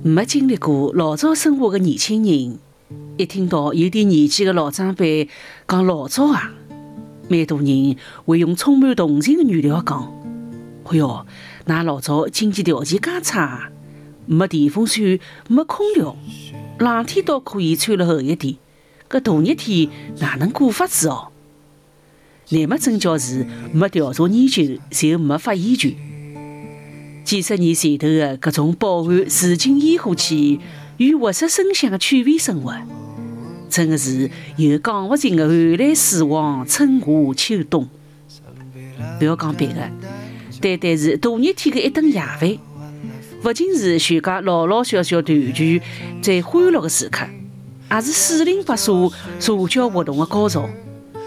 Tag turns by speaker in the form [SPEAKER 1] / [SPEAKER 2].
[SPEAKER 1] 没经历过老早生活的年轻人，一听到有点年纪的老长辈讲老早啊，蛮多人会用充满同情的语调讲：“哎哟，㑚老早经济条件介差，没电风扇，没空调，冷天倒可以穿了厚一点，搿大热天哪能过法子哦？”乃末真叫是没调查研究就没发言权。几十年前头的搿种饱含市井烟火气与活色生香的趣味生活，真的是有讲不尽的寒来暑往，春夏秋冬。不要讲别的，单单是大热天的一顿夜饭，不仅是全家老老小小团聚最欢乐的时刻，也是四邻八舍社交活动的高潮。